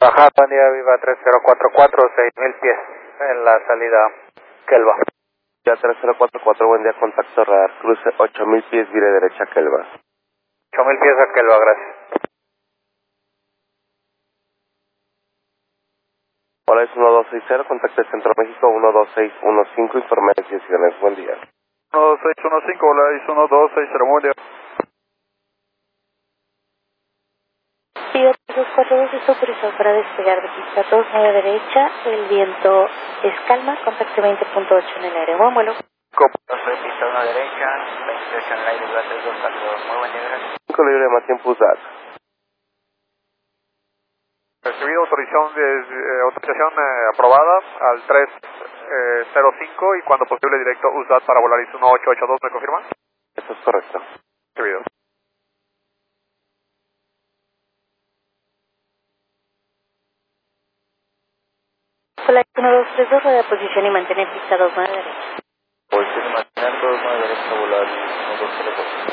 Baja, buen día, Viva 3044, 6000 pies en la salida Kelva. Ya 3044, buen día, contacto radar, cruce 8000 pies, vire derecha Kelva. 8000 pies a Kelva, gracias. Hola, es 1260, contacto de Centro México 12615, informe de decisiones, buen día. 12615, hola, es 1260, buen día. Viva 3242 es autorizado para despegar de pista 29 derecha, el viento es calma, contacto 20.8 en el aire, buen vuelo. Soy pista 1 derecha, 28 en el aire, Viva 3242, muy buen día, gracias. 5 libre más tiempo usado. Recibido autorización aprobada al 305 y cuando posible directo USDAT para volar ISO 1882, ¿me confirma? Eso es correcto. Recibido. Flight 1232, rueda posición y mantén en pista 29 derecha. Posición mantener 29 derecha, volar 1202.